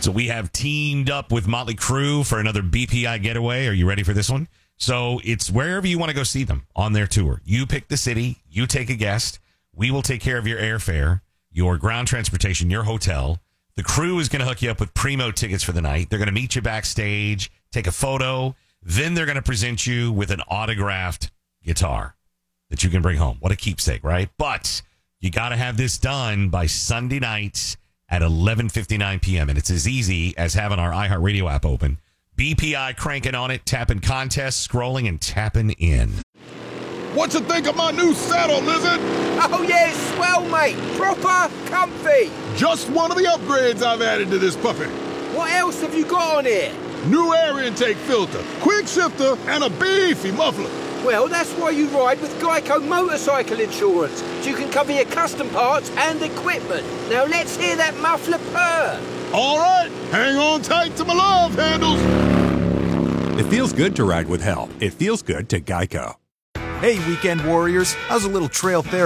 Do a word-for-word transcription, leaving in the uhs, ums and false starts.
So we have teamed up with Motley Crue for another B P I getaway. Are you ready for this one? So it's wherever you want to go see them on their tour. You pick the city. You take a guest. We will take care of your airfare, your ground transportation, your hotel. The crew is going to hook you up with primo tickets for the night. They're going to meet you backstage, take a photo. Then they're going to present you with an autographed guitar that you can bring home. What a keepsake, right? But you got to have this done by Sunday night at eleven fifty-nine p.m. And it's as easy as having our iHeartRadio app open. B P I cranking on it, tapping contests, scrolling, and tapping in. What you think of my new saddle, Lizard? Oh, yeah, it's swell, mate. Proper comfy. Just one of the upgrades I've added to this puppy. What else have you got on here? New air intake filter, quick shifter, and a beefy muffler. Well, that's why you ride with Geico Motorcycle Insurance, so you can cover your custom parts and equipment. Now let's hear that muffler purr. All right, hang on tight to my love handles. It feels good to ride with help. It feels good to Geico. Hey, weekend warriors, how's a little trail therapy